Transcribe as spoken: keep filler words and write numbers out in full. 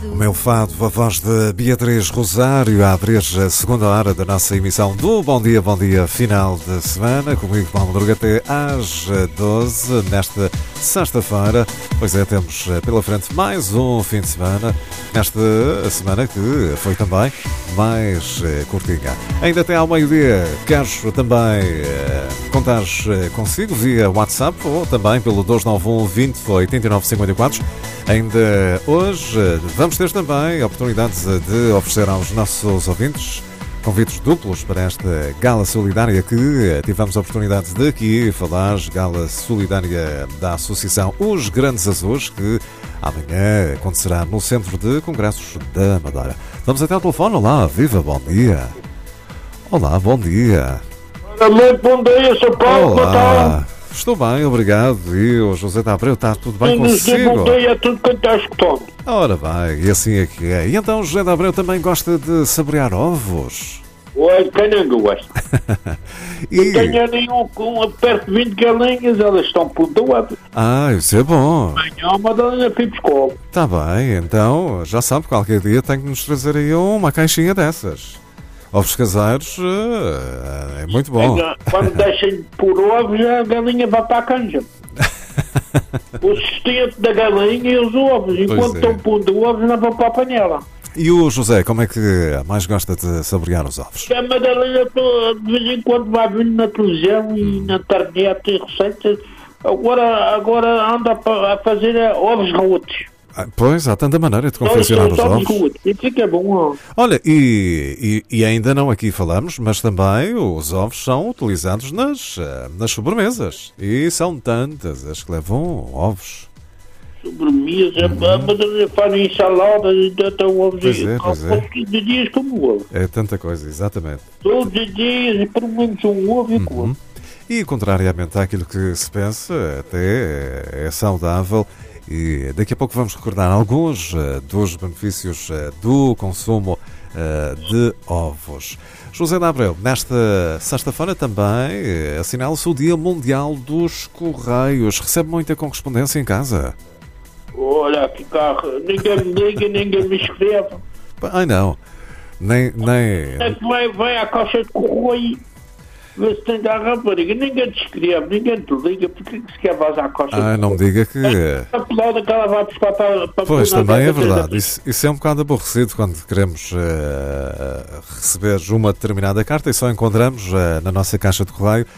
O meu fado, a voz de Beatriz Rosário, a abrir a segunda hora da nossa emissão do Bom Dia, Bom Dia, final de semana, comigo Paulo Madruga até às doze, nesta sexta-feira. Pois é, temos pela frente mais um fim de semana, nesta semana que foi também mais curtinha. Ainda até ao meio-dia, quero também contar consigo via WhatsApp ou também pelo dois nove um, vinte, oitenta e nove, cinquenta e quatro. Ainda hoje vamos ter também oportunidades de oferecer aos nossos ouvintes convites duplos para esta gala solidária que tivemos a oportunidade de aqui falar, gala solidária da Associação Os Grandes Azuis, que amanhã acontecerá no Centro de Congressos da Madeira. Vamos até ao telefone. Olá, viva, bom dia. Olá, bom dia. Muito bom dia, São Paulo. Olá. Estou bem, obrigado. E o José da Abreu, está tudo bem consigo? Bom dia a tudo quanto está escutando. Ora bem, e assim é que é. E então o José da Abreu também gosta de saborear ovos? Olha, quem não gosta? e... Tenho nenhum com perto de vinte galinhas, elas estão pontuadas. Ah, isso é bom. Amanhã uma galinha fui escola. Está bem, então já sabe, qualquer dia tem que nos trazer aí uma caixinha dessas. Ovos caseiros é muito bom. Quando deixem por ovos, a galinha vai para a canja. O sustento da galinha e os ovos. Enquanto é. estão pondo ovos, não vão para a panela. E o José, como é que mais gosta de saborear os ovos? A Madalena de vez em quando vai vindo na televisão e hum. na internet e receitas. Agora, agora anda a fazer ovos rotos. Ah, pois, há tanta maneira de confeccionar os ovos. Isso é que é bom. Olha, e, e, e ainda não aqui falamos, mas também os ovos são utilizados nas, nas sobremesas. E são tantas as que levam ovos. Sobremesa, uhum. Mas fazem ensaladas e dão ovos. Pois é, pois é. Todos os dias como ovo. É tanta coisa, exatamente. Todos os dias, pelo menos um ovo e uhum. como. E contrariamente àquilo que se pensa, até é saudável. E daqui a pouco vamos recordar alguns uh, dos benefícios uh, do consumo uh, de ovos. José da Abreu, nesta sexta-feira também uh, assinala-se o Dia Mundial dos Correios. Recebe muita correspondência em casa? Olha, que carro. Ninguém me liga, ninguém me escreve. Ai não, nem... nem... É que vai, vai à caixa de correio. Vê se tem da rapariga, ninguém te escreve, ninguém te liga, porque que se quer vazar a costa? Ah, não me diga que... A pelada que ela vai buscar para... para pois, também é verdade, isso, isso é um bocado aborrecido quando queremos uh, receber uma determinada carta e só encontramos uh, na nossa caixa de correio